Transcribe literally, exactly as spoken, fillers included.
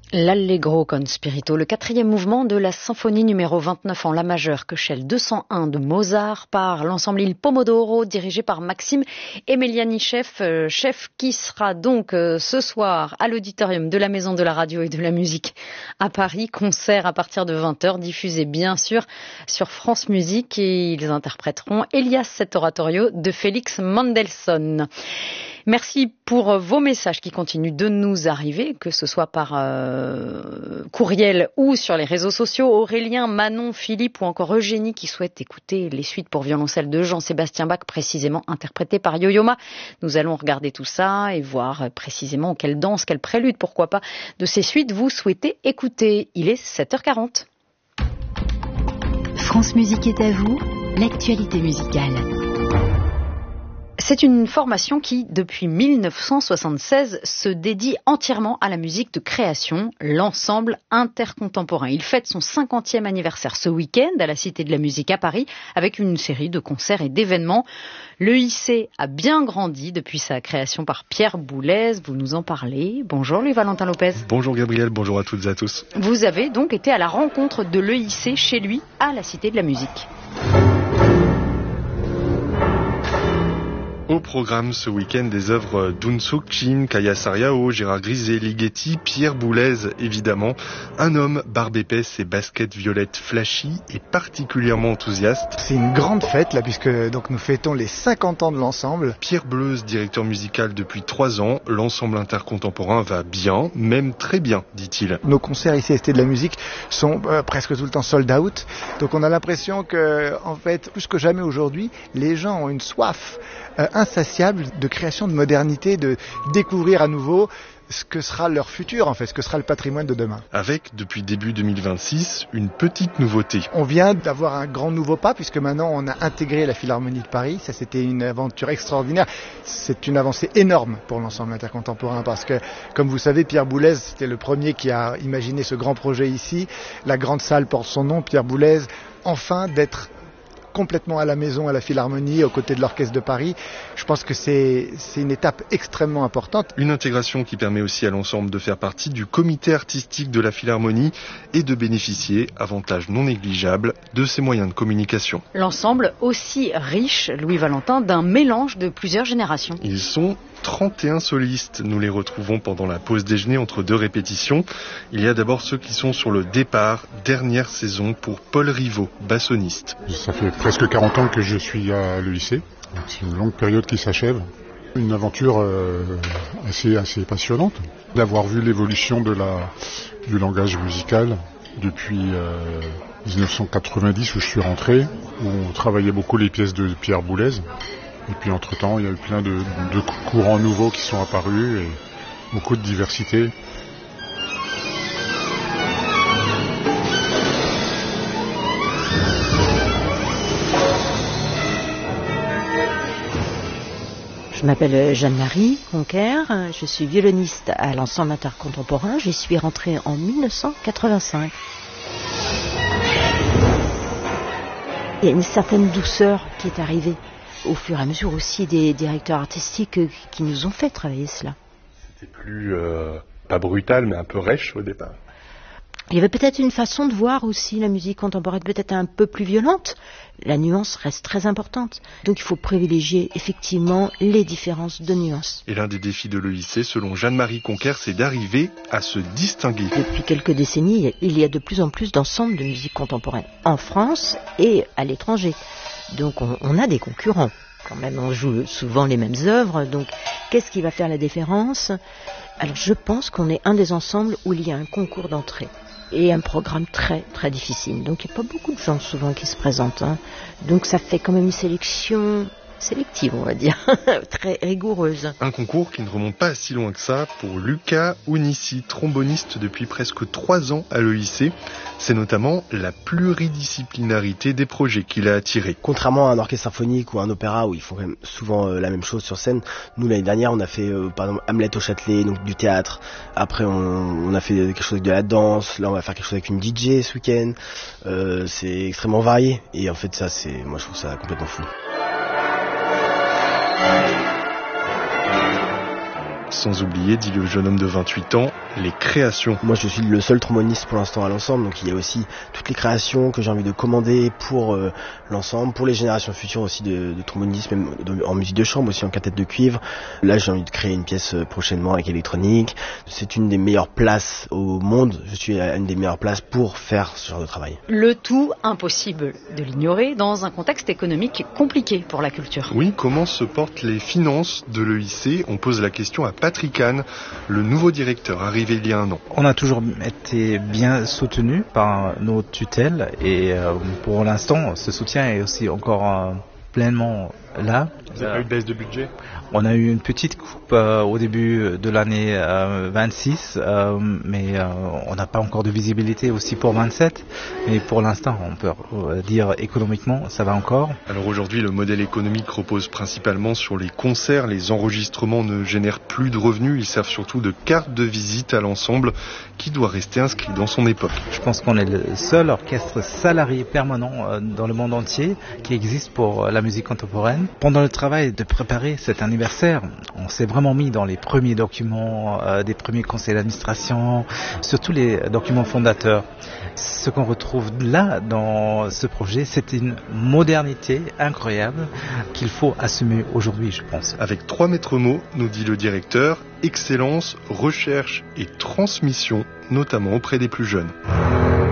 L'Allegro con spirito, le quatrième mouvement de la symphonie numéro vingt-neuf en la majeure Köchel deux cent un de Mozart par l'ensemble Il Pomodoro dirigé par Maxime Emeliani-Chev, euh, chef qui sera donc euh, ce soir à l'auditorium de la Maison de la Radio et de la Musique à Paris. Concert à partir de vingt heures diffusé bien sûr sur France Musique et ils interpréteront Elias cet oratorio de Félix Mendelssohn. Merci pour vos messages qui continuent de nous arriver, que ce soit par euh, courriel ou sur les réseaux sociaux. Aurélien, Manon, Philippe ou encore Eugénie qui souhaitent écouter les suites pour violoncelle de Jean-Sébastien Bach, précisément interprétées par Yo-Yo Ma. Nous allons regarder tout ça et voir précisément quelle danse, quelle prélude, pourquoi pas, de ces suites vous souhaitez écouter. Il est sept heures quarante. France Musique est à vous, l'actualité musicale. C'est une formation qui, depuis mille neuf cent soixante-seize, se dédie entièrement à la musique de création, l'ensemble intercontemporain. Il fête son cinquantième anniversaire ce week-end à la Cité de la Musique à Paris avec une série de concerts et d'événements. Le I C a bien grandi depuis sa création par Pierre Boulez. Vous nous en parlez. Bonjour Louis-Valentin Lopez. Bonjour Gabriel, bonjour à toutes et à tous. Vous avez donc été à la rencontre de l'E I C chez lui à la Cité de la Musique. Au programme ce week-end des œuvres d'Unsuk Chin, Kaya Sariao, Gérard Grisé, Ligeti, Pierre Boulez évidemment. Un homme, barbe épaisse et basket violette flashy et particulièrement enthousiaste. C'est une grande fête là puisque donc nous fêtons les cinquante ans de l'ensemble. Pierre Bleuze, directeur musical depuis trois ans, l'ensemble intercontemporain va bien, même très bien, dit-il. Nos concerts ici à Cité de la Musique sont euh, presque tout le temps sold out. Donc on a l'impression que en fait, plus que jamais aujourd'hui, les gens ont une soif euh, insatiable de création, de modernité, de découvrir à nouveau ce que sera leur futur, en fait, ce que sera le patrimoine de demain. Avec, depuis début deux mille vingt-six, une petite nouveauté. On vient d'avoir un grand nouveau pas, puisque maintenant on a intégré la Philharmonie de Paris. Ça, c'était une aventure extraordinaire. C'est une avancée énorme pour l'ensemble intercontemporain, parce que, comme vous savez, Pierre Boulez, c'était le premier qui a imaginé ce grand projet ici. La grande salle porte son nom, Pierre Boulez. Enfin, d'être complètement à la maison, à la Philharmonie, aux côtés de l'Orchestre de Paris. Je pense que c'est, c'est une étape extrêmement importante. Une intégration qui permet aussi à l'ensemble de faire partie du comité artistique de la Philharmonie et de bénéficier, avantage non négligeable, de ses moyens de communication. L'ensemble aussi riche, Louis-Valentin, d'un mélange de plusieurs générations. Ils sont trente et un solistes. Nous les retrouvons pendant la pause déjeuner entre deux répétitions. Il y a d'abord ceux qui sont sur le départ, dernière saison pour Paul Rivaud, bassoniste. Ça fait presque quarante ans que je suis à l'E I C. C'est une longue période qui s'achève. Une aventure euh, assez, assez passionnante. D'avoir vu l'évolution de la, du langage musical depuis euh, dix-neuf cent quatre-vingt-dix où je suis rentré, où on travaillait beaucoup les pièces de Pierre Boulez. Et puis entre-temps, il y a eu plein de, de courants nouveaux qui sont apparus et beaucoup de diversité. Je m'appelle Jeanne-Marie Conquer, je suis violoniste à l'ensemble intercontemporain, j'y suis rentrée en dix-neuf cent quatre-vingt-cinq. Il y a une certaine douceur qui est arrivée au fur et à mesure aussi des directeurs artistiques qui nous ont fait travailler cela. C'était plus, euh, pas brutal, mais un peu rêche au départ. Il y avait peut-être une façon de voir aussi la musique contemporaine peut-être un peu plus violente. La nuance reste très importante. Donc il faut privilégier effectivement les différences de nuances. Et l'un des défis de l'E I C, selon Jeanne-Marie Conquer, c'est d'arriver à se distinguer. Depuis quelques décennies, il y a de plus en plus d'ensembles de musique contemporaine en France et à l'étranger. Donc on, on a des concurrents. Quand même, on joue souvent les mêmes œuvres. Donc qu'est-ce qui va faire la différence ? Alors je pense qu'on est un des ensembles où il y a un concours d'entrée. Et un programme très très difficile. Donc il n'y a pas beaucoup de gens souvent qui se présentent. Hein. Donc ça fait quand même une sélection sélective, on va dire, très rigoureuse. Un concours qui ne remonte pas si loin que ça pour Luca Unissi, tromboniste depuis presque trois ans à l'E I C. C'est notamment la pluridisciplinarité des projets qui l'a attiré. Contrairement à un orchestre symphonique ou un opéra où ils font quand même souvent euh, la même chose sur scène, nous l'année dernière on a fait euh, par exemple Hamlet au Châtelet, donc du théâtre. Après on, on a fait quelque chose avec de la danse. Là on va faire quelque chose avec une D J ce week-end. Euh, c'est extrêmement varié et en fait ça c'est, moi je trouve ça complètement fou. Sans oublier, dit le jeune homme de vingt-huit ans, les créations. Moi je suis le seul tromboniste pour l'instant à l'ensemble, donc il y a aussi toutes les créations que j'ai envie de commander pour euh, l'ensemble, pour les générations futures aussi de, de trombonistes, même de, en musique de chambre, aussi en quintette de cuivre. Là j'ai envie de créer une pièce prochainement avec électronique. C'est une des meilleures places au monde, je suis à une des meilleures places pour faire ce genre de travail. Le tout, impossible de l'ignorer, dans un contexte économique compliqué pour la culture. Oui, comment se portent les finances de l'E I C? On pose la question à Patrick Hahn, le nouveau directeur arrivé il y a un an. On a toujours été bien soutenu par nos tutelles et euh, pour l'instant, ce soutien est aussi encore euh, pleinement là. Vous n'avez pas eu de baisse de budget? On a eu une petite coupe euh, au début de l'année euh, vingt-six, euh, mais euh, on n'a pas encore de visibilité aussi pour vingt-sept. Mais pour l'instant, on peut euh, dire économiquement, ça va encore. Alors aujourd'hui, le modèle économique repose principalement sur les concerts. Les enregistrements ne génèrent plus de revenus. Ils servent surtout de carte de visite à l'ensemble qui doit rester inscrit dans son époque. Je pense qu'on est le seul orchestre salarié permanent euh, dans le monde entier qui existe pour euh, la musique contemporaine. Pendant le travail de préparer cet anniversaire, on s'est vraiment mis dans les premiers documents, euh, des premiers conseils d'administration, surtout les documents fondateurs. Ce qu'on retrouve là dans ce projet, c'est une modernité incroyable qu'il faut assumer aujourd'hui, je pense. Avec trois maîtres mots, nous dit le directeur, excellence, recherche et transmission, notamment auprès des plus jeunes.